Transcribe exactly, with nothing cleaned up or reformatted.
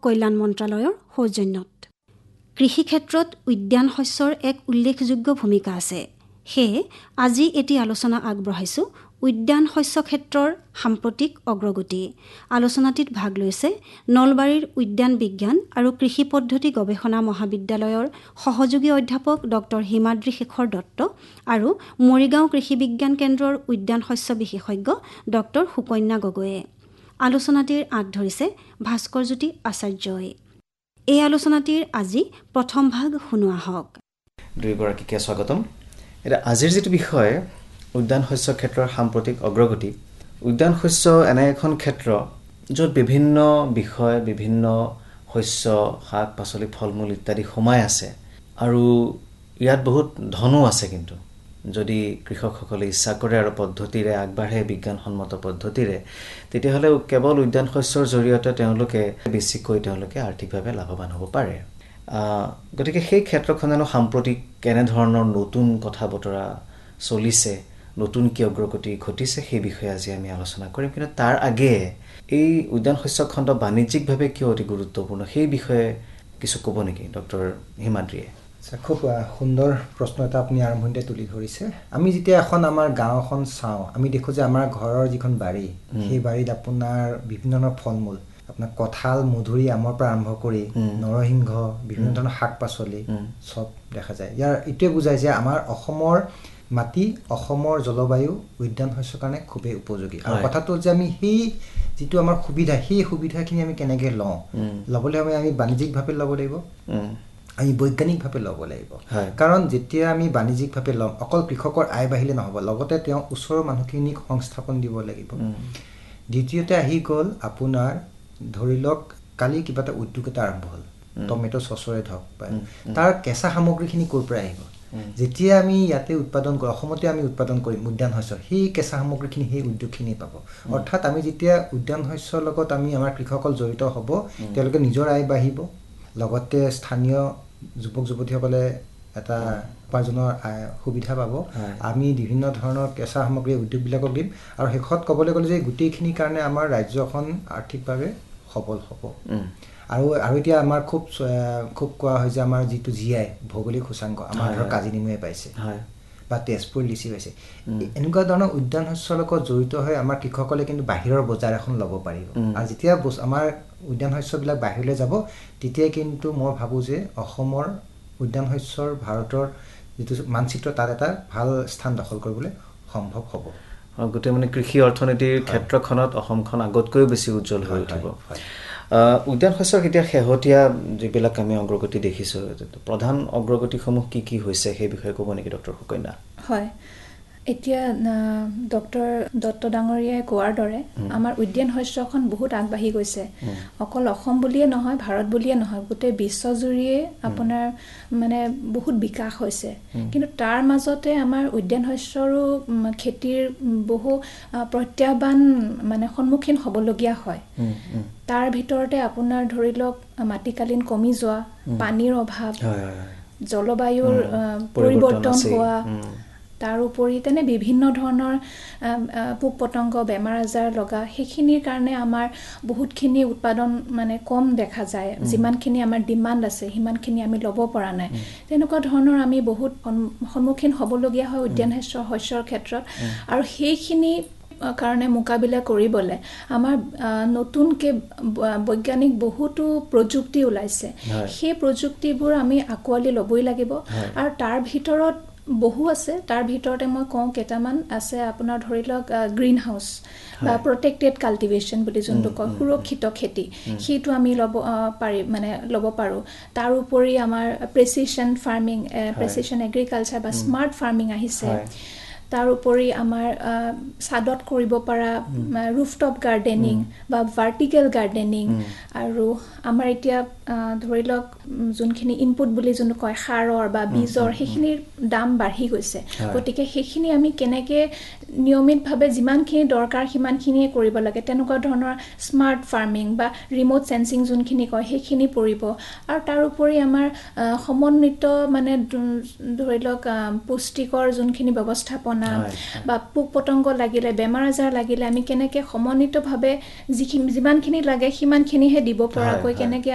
কল্যাণ মন্ত্ৰালয়ৰ সৌজন্যত। কৃষি ক্ষেত্ৰত উদ্যান শস্যৰ এক উল্লেখযোগ্য ভূমিকা আছে। সেয়ে আজি এটি আলোচনা আগবঢ়াইছোঁ উদ্যান শস্য ক্ষেত্ৰৰ সাম্প্ৰতিক অগ্ৰগতি। আলোচনাটিত ভাগ লৈছে নলবাৰীৰ উদ্যান বিজ্ঞান আৰু কৃষি পদ্ধতি গৱেষণা মহাবিদ্যালয়ৰ সহযোগী অধ্যাপক ডক্টৰ হিমাদ্ৰী শেখৰ দত্ত আৰু মৰিগাঁও কৃষি বিজ্ঞান কেন্দ্ৰৰ উদ্যান শস্য বিশেষজ্ঞ ডক্টৰ সুকন্যা গগৈয়ে। আলোচনাটিৰ আঁত ধৰিছে ভাস্কৰজ্যোতি আচাৰ্যই। এই আলোচনাটিৰ আজি প্ৰথম ভাগ শুনোৱা হওক। দুয়োগৰাকীকে স্বাগতম। এটা আজিৰ যিটো বিষয় উদ্যান শস্য ক্ষেত্ৰৰ সাম্প্ৰতিক অগ্ৰগতি। উদ্যান শস্য এনে এখন ক্ষেত্ৰ য'ত বিভিন্ন বিষয়, বিভিন্ন শস্য, শাক পাচলি, ফল মূল ইত্যাদি সোমাই আছে আৰু ইয়াত বহুত ধনো আছে। কিন্তু যদি কৃষকসকলে ইচ্ছা কৰে আৰু পদ্ধতিৰে আগবাঢ়ে বিজ্ঞানসন্মত পদ্ধতিৰে, তেতিয়াহ'লে কেৱল উদ্যান শস্যৰ জৰিয়তে তেওঁলোকে বেছিকৈ তেওঁলোকে আৰ্থিকভাৱে লাভৱান হ'ব পাৰে। গতিকে সেই ক্ষেত্ৰখনেনো সাম্প্ৰতিক কেনেধৰণৰ নতুন কথা বতৰা চলিছে, নতুন কি অগ্ৰগতি ঘটিছে, সেই বিষয়ে আজি আমি আলোচনা কৰিম। কিন্তু তাৰ আগে এই উদ্যান শস্য খণ্ড বাণিজ্যিকভাৱে কিয় অতি গুৰুত্বপূৰ্ণ সেই বিষয়ে কিছু ক'ব নেকি ডক্টৰ হিমাদ্ৰীয়ে? খুব সুন্দৰ প্ৰশ্ন এটা আপুনি আৰম্ভণিতে তুলি ধৰিছে। আমি যেতিয়া এখন আমাৰ গাঁও এখন চাওঁ, আমি দেখোঁ যে আমাৰ ঘৰৰ যিখন বাৰী, সেই বাৰীত আপোনাৰ বিভিন্ন ধৰণৰ ফল মূল, আপোনাৰ কঁঠাল, মধুৰি, আমৰ পৰা আৰম্ভ কৰি নৰসিংহ, বিভিন্ন ধৰণৰ শাক পাচলি চব দেখা যায়। ইয়াৰ এইটোৱে বুজায় যে আমাৰ অসমৰ মাটি, অসমৰ জলবায়ু উদ্যান শস্যৰ কাৰণে খুবেই উপযোগী। আৰু কথাটো যে আমি সেই যিটো আমাৰ সুবিধা, সেই সুবিধাখিনি আমি কেনেকৈ লওঁ, ল'বলৈ হ'লে আমি বাণিজ্যিকভাৱে ল'ব লাগিব, আমি বৈজ্ঞানিকভাৱে ল'ব লাগিব। কাৰণ যেতিয়া আমি বাণিজ্যিকভাৱে ল'ম, অকল কৃষকৰ আয় বাঢ়িলে নহ'ব, লগতে তেওঁ ওচৰৰ মানুহখিনিক সংস্থাপন দিব লাগিব। দ্বিতীয়তে আহি গ'ল আপোনাৰ ধৰি লওক কালি কিবা এটা উদ্যোগ এটা আৰম্ভ হ'ল, টমেটো চচৰে ধৰক, তাৰ কেঁচা সামগ্ৰীখিনি ক'ৰ পৰা আহিব? যেতিয়া আমি ইয়াতে উৎপাদন কৰোঁ, অসমতে আমি উৎপাদন কৰিম উদ্যান শস্য, সেই কেঁচা সামগ্ৰীখিনি সেই উদ্যোগখিনি পাব। অৰ্থাৎ আমি যেতিয়া উদ্যান শস্যৰ লগত আমি আমাৰ কৃষকসকল জড়িত হ'ব, তেওঁলোকে নিজৰ আয় বাঢ়িব, লগতে স্থানীয় যুৱক যুৱতীসকলে এটা উপাৰ্জনৰ সুবিধা পাব। আমি বিভিন্ন ধৰণৰ কেঁচা সামগ্ৰী উদ্যোগবিলাকক দিম আৰু শেষত ক'বলৈ গ'লে যে গোটেইখিনিৰ কাৰণে আমাৰ ৰাজ্যখন আৰ্থিকভাৱে সবল হ'ব। আৰু আৰু এতিয়া আমাৰ খুব খুব কোৱা হয় যে আমাৰ যিটো জি আই ভৌগোলিক সূচাংক, আমাৰ ধৰক কাজি নেমুৱে পাইছে বা তেজপুৰ লিচি পাইছে। এনেকুৱা ধৰণৰ উদ্যান শস্যৰ লগত জড়িত হৈ আমাৰ কৃষকসকলে কিন্তু বাহিৰৰ বজাৰ এখন ল'ব পাৰিব। আৰু যেতিয়া আমাৰ উদ্যান শস্যবিলাক বাহিৰলৈ যাব, তেতিয়াই কিন্তু মই ভাবোঁ যে অসমৰ উদ্যান শস্যৰ ভাৰতৰ যিটো মানচিত্ৰ, তাত এটা ভাল স্থান দখল কৰিবলৈ সম্ভৱ হ'ব। গোটেই মানে কৃষি অৰ্থনীতিৰ ক্ষেত্ৰখনত অসমখন আগতকৈও বেছি উজ্জ্বল হৈ উঠিব। উদ্যান শস্যৰ এতিয়া শেহতীয়া যিবিলাক আমি অগ্ৰগতি দেখিছোঁ, প্ৰধান অগ্ৰগতিসমূহ কি কি হৈছে সেই বিষয়ে ক'ব নেকি ডক্টৰ সুকন্যা? হয়, এতিয়া ডক্টৰ দত্ত ডাঙৰীয়াই কোৱাৰ দৰে আমাৰ উদ্যান শস্যখন বহুত আগবাঢ়ি গৈছে। অকল অসম বুলিয়ে নহয়, ভাৰত বুলিয়ে নহয়, গোটেই বিশ্বজুৰিয়ে আপোনাৰ মানে বহুত বিকাশ হৈছে। কিন্তু তাৰ মাজতে আমাৰ উদ্যান শস্যৰো খেতিৰ বহু প্ৰত্যাহ্বান মানে সন্মুখীন হ'বলগীয়া হয়। তাৰ ভিতৰতে আপোনাৰ ধৰি লওক মাটিকালীন কমি যোৱা, পানীৰ অভাৱ, জলবায়ুৰ পৰিৱৰ্তন হোৱা, তাৰ উপৰি তেনে বিভিন্ন ধৰণৰ পোক পতংগ, বেমাৰ আজাৰ লগা, সেইখিনিৰ কাৰণে আমাৰ বহুতখিনি উৎপাদন মানে কম দেখা যায়। যিমানখিনি আমাৰ ডিমাণ্ড আছে সিমানখিনি আমি ল'ব পৰা নাই। তেনেকুৱা ধৰণৰ আমি বহুত সন্মুখীন হ'বলগীয়া হয় উদ্যান শস্য শস্যৰ ক্ষেত্ৰত। আৰু সেইখিনি কাৰণে মোকাবিলা কৰিবলৈ আমাৰ নতুনকৈ বৈজ্ঞানিক বহুতো প্ৰযুক্তি ওলাইছে। সেই প্ৰযুক্তিবোৰ আমি আঁকোৱালি ল'বই লাগিব। আৰু তাৰ ভিতৰত বহু আছে, তাৰ ভিতৰতে মই কওঁ কেইটামান আছে। আপোনাৰ ধৰি লওক গ্ৰীণ হাউচ বা প্ৰটেক্টেড কাল্টিভেশ্যন বুলি যোনটো কয়, সুৰক্ষিত খেতি, সেইটো আমি ল'ব পাৰি মানে ল'ব পাৰোঁ। তাৰ উপৰি আমাৰ প্ৰেচিশ্যন ফাৰ্মিং, প্ৰেচিশ্যন এগ্ৰিকালচাৰ বা স্মাৰ্ট ফাৰ্মিং আহিছে। তাৰ উপৰি আমাৰ ছাদত কৰিব পৰা ৰুফটপ গাৰ্ডেনিং বা ভাৰ্টিকেল গাৰ্ডেনিং, আৰু আমাৰ এতিয়া ধৰি লওক যোনখিনি ইনপুট বুলি যোনটো কয় সাৰৰ বা বীজৰ, সেইখিনিৰ দাম বাঢ়ি গৈছে। গতিকে সেইখিনি আমি কেনেকৈ নিয়মিতভাৱে যিমানখিনি দৰকাৰ সিমানখিনিয়ে কৰিব লাগে। তেনেকুৱা ধৰণৰ স্মাৰ্ট ফাৰ্মিং বা ৰিম'ট চেন্সিং যোনখিনি কয় সেইখিনি পৰিব। আৰু তাৰ উপৰি আমাৰ সমন্বিত মানে ধৰি লওক পুষ্টিকৰ যোনখিনি ব্যৱস্থাপনা বা পোক পতংগ লাগিলে, বেমাৰ আজাৰ লাগিলে আমি কেনেকৈ সমন্বিতভাৱে যিখিনি যিমানখিনি লাগে সিমানখিনিহে দিব পৰাকৈ কেনেকৈ